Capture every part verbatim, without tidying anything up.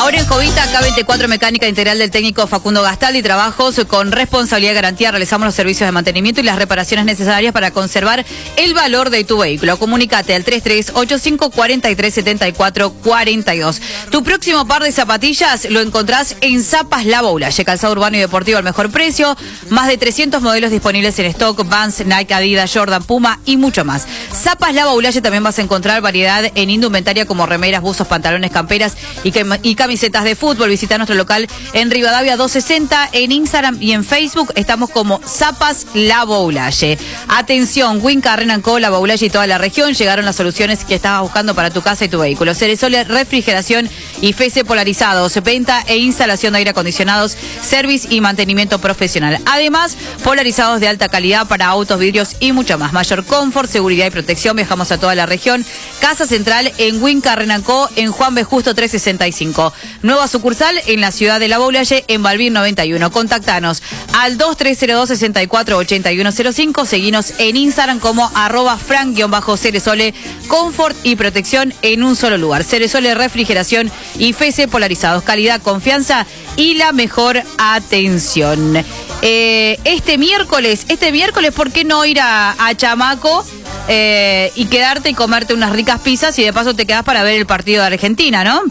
Ahora en Jovita, K veinticuatro Mecánica Integral del técnico Facundo Gastaldi, trabajos con responsabilidad y garantía. Realizamos los servicios de mantenimiento y las reparaciones necesarias para conservar el valor de tu vehículo. Comunícate al tres tres ocho cinco cuatro tres siete cuatro cuatro dos. Tu próximo par de zapatillas lo encontrás en Zapas La Boulaye, calzado urbano y deportivo al mejor precio. Más de trescientos modelos disponibles en stock: Vans, Nike, Adidas, Jordan, Puma y mucho más. Zapas La Boulaye también vas a encontrar variedad en indumentaria como remeras, buzos, pantalones, camperas y, que, y camisetas de fútbol. Visita nuestro local en Rivadavia doscientos sesenta, en Instagram y en Facebook estamos como Zapas La Boulaye. Atención, Winca, Renan Co, La Boulaye y toda la región, llegaron las soluciones que estabas buscando para tu casa y tu vehículo. Ceresole, refrigeración y F C polarizados, venta e instalación de aire acondicionados, service y mantenimiento profesional. Además, polarizados de alta calidad para autos, vidrios y mucho más. Mayor confort, seguridad y protección. Viajamos a toda la región. Casa central en Winca, Renan Co, en Juan B. Justo trescientos sesenta y cinco. Nueva sucursal en la ciudad de La Boulaye, en Balbín noventa y uno. Contactanos al dos tres cero dos, seis cuatro ocho uno cero cinco. Seguinos en Instagram como arroba frank-ceresole. Confort y protección en un solo lugar. Ceresole, refrigeración y F C polarizados. Calidad, confianza y la mejor atención. Eh, este miércoles, este miércoles, ¿por qué no ir a, a Chamaco eh, y quedarte y comerte unas ricas pizzas y de paso te quedás para ver el partido de Argentina, ¿no?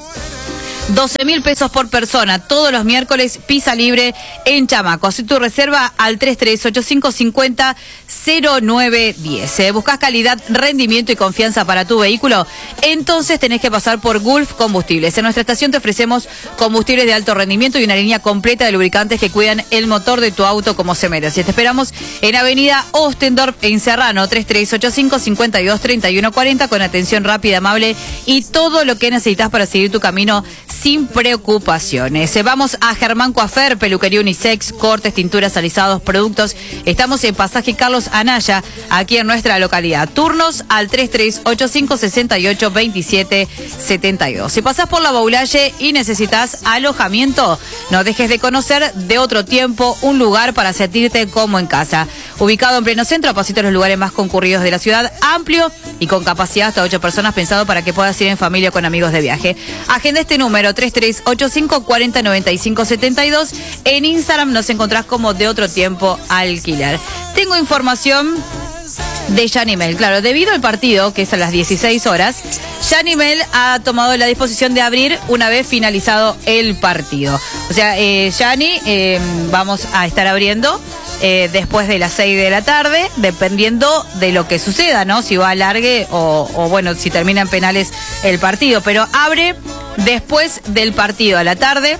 doce mil pesos por persona, todos los miércoles, pizza libre en Chamaco. Haz tu reserva al tres tres ocho cinco cinco cero cero nueve uno cero. Eh, ¿Buscas calidad, rendimiento y confianza para tu vehículo? Entonces tenés que pasar por Gulf Combustibles. En nuestra estación te ofrecemos combustibles de alto rendimiento y una línea completa de lubricantes que cuidan el motor de tu auto como se merece. Te esperamos en Avenida Ostendorf, en Serrano, tres tres ocho cinco cinco dos tres uno cuatro cero, con atención rápida, amable y todo lo que necesitas para seguir tu camino sin preocupaciones. Vamos a Germán Coafer, peluquería unisex, cortes, tinturas, alisados, productos. Estamos en Pasaje Carlos Anaya, aquí en nuestra localidad. Turnos al tres tres ocho cinco seis ocho dos siete siete dos. Si pasás por La Boulaye y necesitas alojamiento, no dejes de conocer De Otro Tiempo, un lugar para sentirte como en casa. Ubicado en pleno centro, a pasito de los lugares más concurridos de la ciudad, amplio y con capacidad hasta ocho personas, pensado para que puedas ir en familia o con amigos de viaje. Agenda este número tres tres ocho cinco cuatro cero nueve cinco siete dos. En Instagram nos encontrás como De Otro Tiempo Alquiler. Tengo información de Yanimel. Claro, debido al partido, que es a las dieciséis horas, Yanimel ha tomado la disposición de abrir una vez finalizado el partido. O sea, eh, Yani, eh, vamos a estar abriendo eh, después de las seis de la tarde, dependiendo de lo que suceda, ¿no? Si va a alargue o, o bueno, si termina en penales el partido. Pero abre después del partido a la tarde.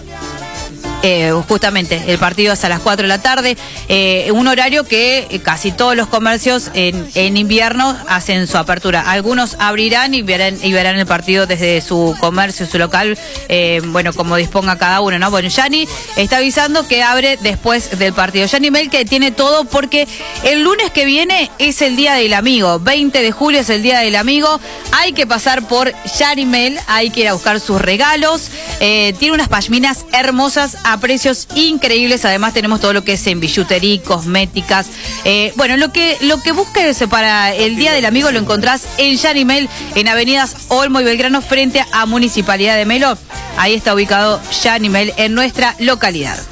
Eh, justamente, el partido es a las cuatro de la tarde, eh, un horario que casi todos los comercios en, en invierno hacen su apertura. Algunos abrirán y verán, y verán el partido desde su comercio, su local, eh, bueno, como disponga cada uno, ¿no? Bueno, Yani está avisando que abre después del partido. Yanimel, que tiene todo porque el lunes que viene es el Día del Amigo, veinte de julio es el Día del Amigo. Hay que pasar por Yanimel, hay que ir a buscar sus regalos. Eh, tiene unas pashminas hermosas a precios increíbles. Además tenemos todo lo que es en billutería, cosméticas. Eh, bueno, lo que lo que busques para el Día del Amigo lo encontrás en Yanimel, en avenidas Olmo y Belgrano, frente a Municipalidad de Melo. Ahí está ubicado Yanimel en nuestra localidad.